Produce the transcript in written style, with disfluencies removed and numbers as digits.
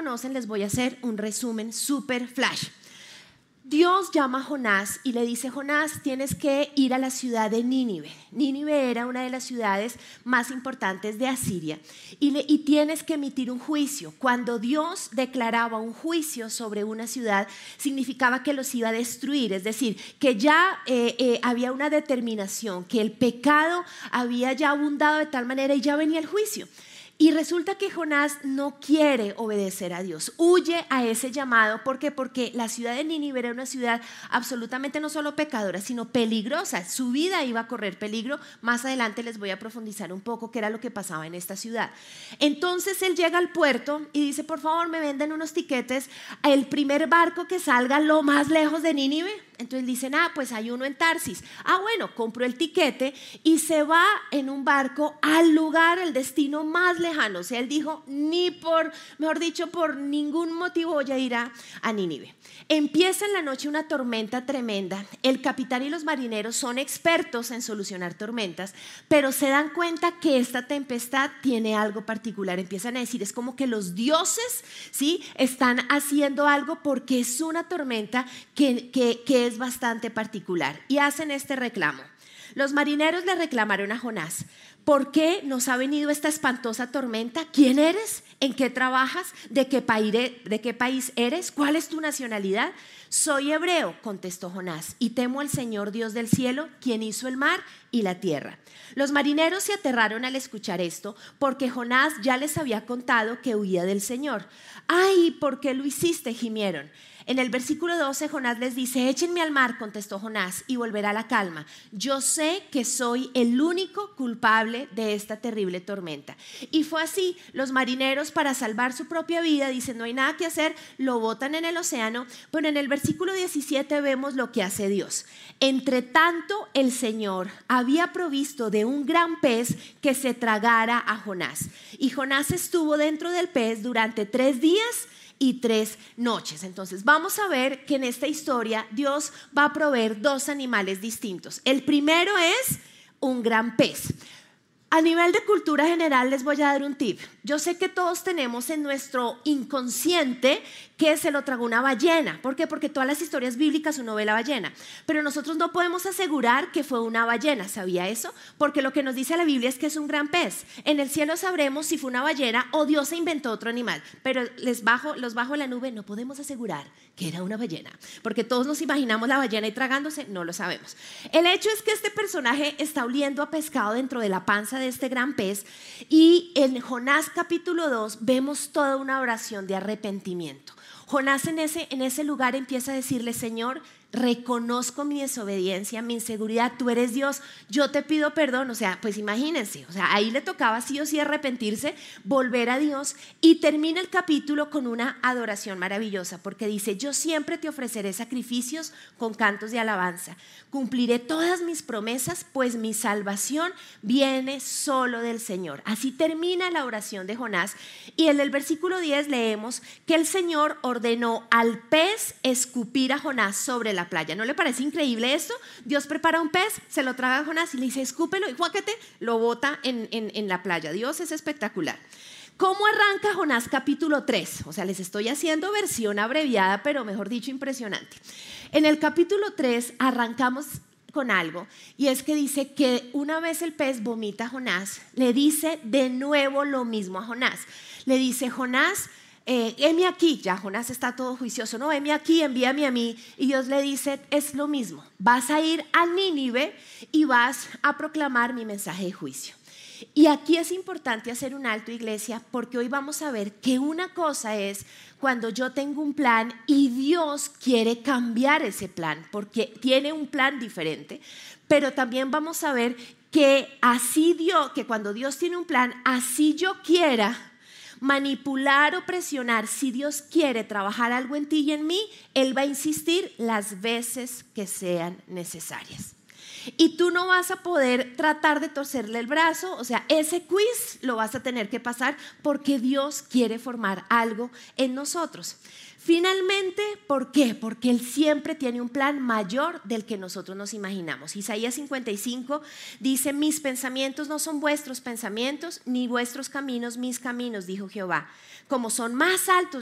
conocen, les voy a hacer un resumen súper flash. Dios llama a Jonás y le dice: Jonás, tienes que ir a la ciudad de Nínive. Nínive era una de las ciudades más importantes de Asiria y tienes que emitir un juicio. Cuando Dios declaraba un juicio sobre una ciudad, significaba que los iba a destruir, es decir, que ya había una determinación, que el pecado había ya abundado de tal manera y ya venía el juicio. Y resulta que Jonás no quiere obedecer a Dios, huye a ese llamado. ¿Por qué? Porque la ciudad de Nínive era una ciudad absolutamente no solo pecadora, sino peligrosa. Su vida iba a correr peligro. Más adelante les voy a profundizar un poco qué era lo que pasaba en esta ciudad. Entonces él llega al puerto y dice: por favor, me venden unos tiquetes, el primer barco que salga lo más lejos de Nínive. Entonces dicen: pues hay uno en Tarsis. Bueno, compró el tiquete y se va en un barco al lugar, el destino más lejano. O sea, él dijo: mejor dicho, por ningún motivo voy a ir a Nínive. Empieza en la noche una tormenta tremenda. El capitán y los marineros son expertos en solucionar tormentas, pero se dan cuenta que esta tempestad tiene algo particular. Empiezan a decir: es como que los dioses, ¿sí?, están haciendo algo, porque es una tormenta que es bastante particular. Y hacen este reclamo. Los marineros le reclamaron a Jonás: ¿por qué nos ha venido esta espantosa tormenta? ¿Quién eres? ¿En qué trabajas? ¿De qué país eres? ¿Cuál es tu nacionalidad? Soy hebreo, contestó Jonás, y temo al Señor Dios del cielo, quien hizo el mar y la tierra. Los marineros se aterraron al escuchar esto, porque Jonás ya les había contado que huía del Señor. ¡Ay! ¿Por qué lo hiciste?, gimieron. En el versículo 12 Jonás les dice: échenme al mar, contestó Jonás, y volverá la calma. Yo sé que soy el único culpable de esta terrible tormenta. Y fue así. Los marineros, para salvar su propia vida, dicen: no hay nada que hacer, lo botan en el océano. Pero en el versículo 17 vemos lo que hace Dios. Entre tanto, el Señor había provisto de un gran pez que se tragara a Jonás. Y Jonás estuvo dentro del pez durante 3 días y 3 noches. Entonces vamos a ver que en esta historia Dios va a proveer 2 animales distintos. El primero es un gran pez. A nivel de cultura general les voy a dar un tip. Yo sé que todos tenemos en nuestro inconsciente que se lo tragó una ballena. ¿Por qué? Porque todas las historias bíblicas uno ve la ballena. Pero nosotros no podemos asegurar que fue una ballena. ¿Sabía eso? Porque lo que nos dice la Biblia es que es un gran pez. En el cielo sabremos si fue una ballena o Dios se inventó otro animal. Pero los bajo en la nube no podemos asegurar que era una ballena. Porque todos nos imaginamos la ballena y tragándose, no lo sabemos. El hecho es que este personaje está oliendo a pescado dentro de la panza de este gran pez, y en Jonás capítulo 2 vemos toda una oración de arrepentimiento. Jonás en ese lugar empieza a decirle: Señor, reconozco mi desobediencia, mi inseguridad, tú eres Dios, yo te pido perdón. O sea, pues imagínense, ahí le tocaba sí o sí arrepentirse, volver a Dios, y termina el capítulo con una adoración maravillosa, porque dice: yo siempre te ofreceré sacrificios con cantos de alabanza, cumpliré todas mis promesas, pues mi salvación viene solo del Señor. Así termina la oración de Jonás, y en el versículo 10 leemos que el Señor ordenó al pez escupir a Jonás sobre la playa. ¿No le parece increíble esto? Dios prepara un pez, se lo traga a Jonás y le dice: escúpelo, y juáquete, lo bota en la playa. Dios es espectacular. ¿Cómo arranca Jonás capítulo 3? O sea, les estoy haciendo versión abreviada, pero mejor dicho, impresionante. En el capítulo 3 arrancamos con algo, y es que dice que una vez el pez vomita a Jonás, le dice de nuevo lo mismo a Jonás. Le dice: Jonás, heme aquí. Ya Jonás está todo juicioso: no, heme aquí, envíame a mí. Y Dios le dice: es lo mismo, vas a ir a Nínive y vas a proclamar mi mensaje de juicio. Y aquí es importante hacer un alto, iglesia, porque hoy vamos a ver que una cosa es cuando yo tengo un plan y Dios quiere cambiar ese plan porque tiene un plan diferente, pero también vamos a ver que que cuando Dios tiene un plan, así yo quiera manipular o presionar, si Dios quiere trabajar algo en ti y en mí, Él va a insistir las veces que sean necesarias. Y tú no vas a poder tratar de torcerle el brazo. O sea, ese quiz lo vas a tener que pasar, porque Dios quiere formar algo en nosotros. Finalmente, ¿por qué? Porque Él siempre tiene un plan mayor del que nosotros nos imaginamos. Isaías 55 dice: mis pensamientos no son vuestros pensamientos, ni vuestros caminos mis caminos, dijo Jehová. Como son más altos